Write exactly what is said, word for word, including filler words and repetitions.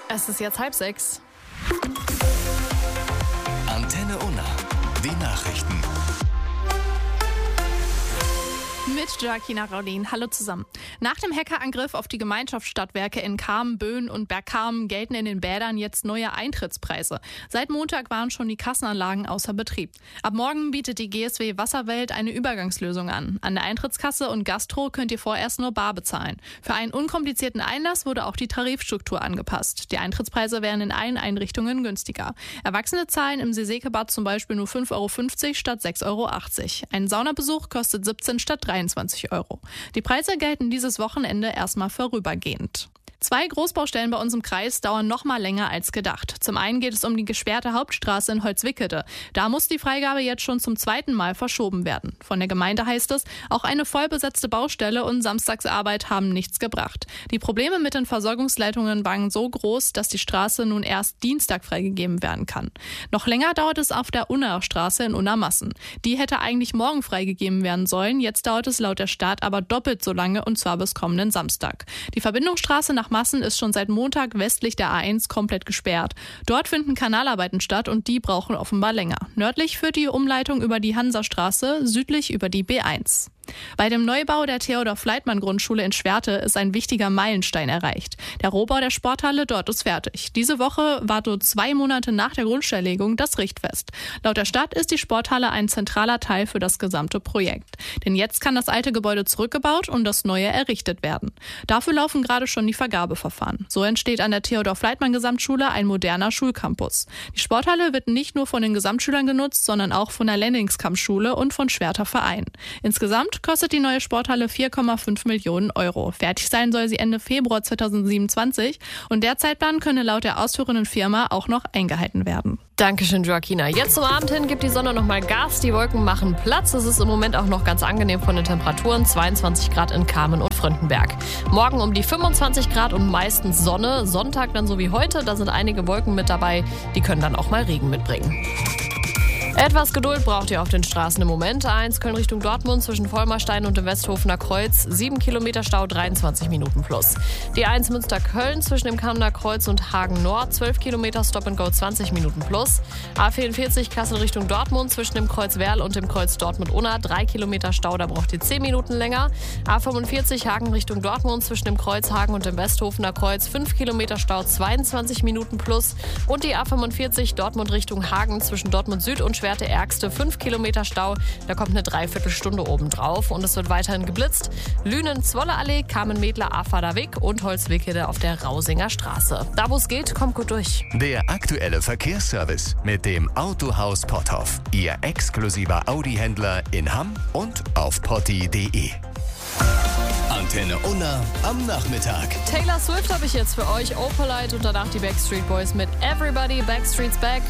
Es ist jetzt halb sechs. Antenne Unna, die Nachrichten. Mit Joaquina Raulin. Hallo zusammen. Nach dem Hackerangriff auf die Gemeinschaftsstadtwerke in Kamen, Böen und Bergkamen gelten in den Bädern jetzt neue Eintrittspreise. Seit Montag waren schon die Kassenanlagen außer Betrieb. Ab morgen bietet die G S W Wasserwelt eine Übergangslösung an. An der Eintrittskasse und Gastro könnt ihr vorerst nur bar bezahlen. Für einen unkomplizierten Einlass wurde auch die Tarifstruktur angepasst. Die Eintrittspreise werden in allen Einrichtungen günstiger. Erwachsene zahlen im Seesekebad zum Beispiel nur fünf Euro fünfzig statt sechs Euro achtzig. Ein Saunabesuch kostet siebzehn statt dreiundzwanzig Euro. Die Preise gelten dieses Wochenende erstmal vorübergehend. Zwei Großbaustellen bei uns im Kreis dauern noch mal länger als gedacht. Zum einen geht es um die gesperrte Hauptstraße in Holzwickede. Da muss die Freigabe jetzt schon zum zweiten Mal verschoben werden. Von der Gemeinde heißt es, auch eine vollbesetzte Baustelle und Samstagsarbeit haben nichts gebracht. Die Probleme mit den Versorgungsleitungen waren so groß, dass die Straße nun erst Dienstag freigegeben werden kann. Noch länger dauert es auf der Unnaer Straße in Unna-Massen. Die hätte eigentlich morgen freigegeben werden sollen. Jetzt dauert es laut der Stadt aber doppelt so lange, und zwar bis kommenden Samstag. Die Verbindungsstraße nach Massen ist schon seit Montag westlich der A eins komplett gesperrt. Dort finden Kanalarbeiten statt und die brauchen offenbar länger. Nördlich führt die Umleitung über die Hansastraße, südlich über die B eins. Bei dem Neubau der Theodor-Fleitmann-Grundschule in Schwerte ist ein wichtiger Meilenstein erreicht. Der Rohbau der Sporthalle dort ist fertig. Diese Woche war dort zwei Monate nach der Grundsteinlegung das Richtfest. Laut der Stadt ist die Sporthalle ein zentraler Teil für das gesamte Projekt. Denn jetzt kann das alte Gebäude zurückgebaut und das neue errichtet werden. Dafür laufen gerade schon die Vergabeverfahren. So entsteht an der Theodor-Fleitmann-Gesamtschule ein moderner Schulcampus. Die Sporthalle wird nicht nur von den Gesamtschülern genutzt, sondern auch von der Lenningskampfschule und von Schwerter Verein. Insgesamt kostet die neue Sporthalle vier Komma fünf Millionen Euro. Fertig sein soll sie Ende Februar zweitausendsiebenundzwanzig und der Zeitplan könne laut der ausführenden Firma auch noch eingehalten werden. Dankeschön, Joaquina. Jetzt zum Abend hin gibt die Sonne nochmal Gas, die Wolken machen Platz. Es ist im Moment auch noch ganz angenehm von den Temperaturen, zweiundzwanzig Grad in Kamen und Fröndenberg. Morgen um die fünfundzwanzig Grad und meistens Sonne. Sonntag dann so wie heute, da sind einige Wolken mit dabei, die können dann auch mal Regen mitbringen. Etwas Geduld braucht ihr auf den Straßen im Moment. A eins Köln Richtung Dortmund zwischen Vollmerstein und dem Westhofener Kreuz. sieben Kilometer Stau, dreiundzwanzig Minuten plus. Die A eins Münster-Köln zwischen dem Kamener Kreuz und Hagen Nord. zwölf Kilometer Stop and Go, zwanzig Minuten plus. A vierundvierzig Kassel Richtung Dortmund zwischen dem Kreuz Werl und dem Kreuz Dortmund-Unna. drei Kilometer Stau, da braucht ihr zehn Minuten länger. A fünfundvierzig Hagen Richtung Dortmund zwischen dem Kreuz Hagen und dem Westhofener Kreuz. fünf Kilometer Stau, zweiundzwanzig Minuten plus. Und die A fünfundvierzig Dortmund Richtung Hagen zwischen Dortmund Süd und Schwerte Ärgste, fünf Kilometer Stau, da kommt eine Dreiviertelstunde oben drauf und es wird weiterhin geblitzt. Lünen, Zwolleallee, Kamen-Medler, Afader Weg und Holzwickede auf der Rausinger Straße. Da wo es geht, kommt gut durch. Der aktuelle Verkehrsservice mit dem Autohaus Potthoff. Ihr exklusiver Audi-Händler in Hamm und auf potti punkt de. Antenne Unna am Nachmittag. Taylor Swift habe ich jetzt für euch, Opalite und danach die Backstreet Boys mit Everybody, Backstreet's Back.